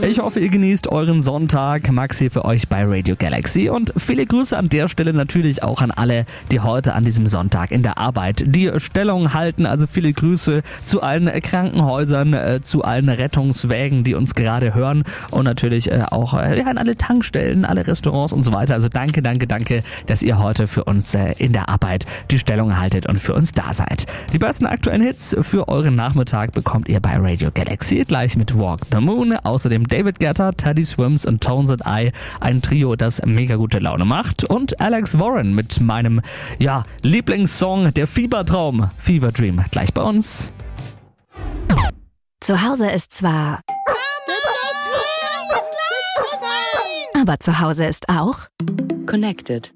Ich hoffe, ihr genießt euren Sonntag. Max hier für euch bei Radio Galaxy und viele Grüße an der Stelle natürlich auch an alle, die heute an diesem Sonntag in der Arbeit die Stellung halten. Also viele Grüße zu allen Krankenhäusern, zu allen Rettungswägen, die uns gerade hören und natürlich auch an alle Tankstellen, alle Restaurants und so weiter. Also danke, dass ihr heute für uns in der Arbeit die Stellung haltet und für uns da seid. Die besten aktuellen Hits für euren Nachmittag bekommt ihr bei Radio Galaxy, gleich mit Walk the Moon. Außerdem David Guetta, Teddy Swims und Tones and I, ein Trio, das mega gute Laune macht. Und Alex Warren mit meinem Lieblingssong, der Fiebertraum, Fever Dream, gleich bei uns. Zu Hause ist zwar... Aber zu Hause ist auch... Connected.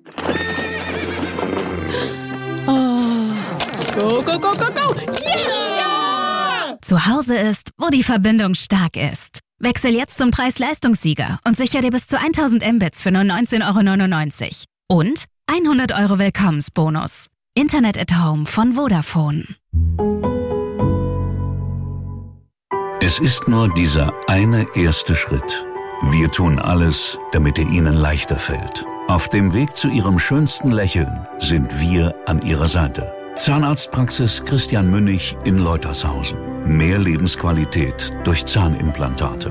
Oh. Go, go, go, go, go! Yeah! Zu Hause ist, wo die Verbindung stark ist. Wechsel jetzt zum Preis-Leistungssieger und sicher dir bis zu 1000 Mbits für nur 19,99 € und 100 € Willkommensbonus. Internet at Home von Vodafone. Es ist nur dieser eine erste Schritt. Wir tun alles, damit er Ihnen leichter fällt. Auf dem Weg zu Ihrem schönsten Lächeln sind wir an Ihrer Seite. Zahnarztpraxis Christian Münnig in Leutershausen. Mehr Lebensqualität durch Zahnimplantate.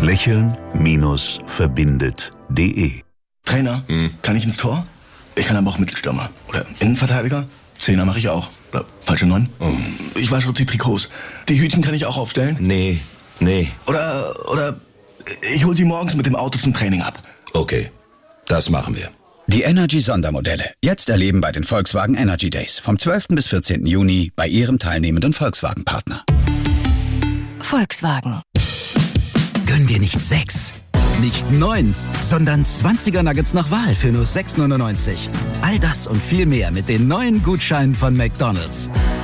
Lächeln-verbindet.de. Trainer, kann ich ins Tor? Ich kann aber auch Mittelstürmer. Oder Innenverteidiger? Zehner mache ich auch. Oder falsche 9? Ich wasche die Trikots. Die Hütchen kann ich auch aufstellen? Nee. Oder ich hol sie morgens mit dem Auto zum Training ab. Okay, das machen wir. Die Energy-Sondermodelle. Jetzt erleben bei den Volkswagen Energy Days. Vom 12. bis 14. Juni bei Ihrem teilnehmenden Volkswagen-Partner. Volkswagen. Gönn dir nicht 6, nicht 9, sondern 20er Nuggets nach Wahl für nur 6,99 €. All das und viel mehr mit den neuen Gutscheinen von McDonald's.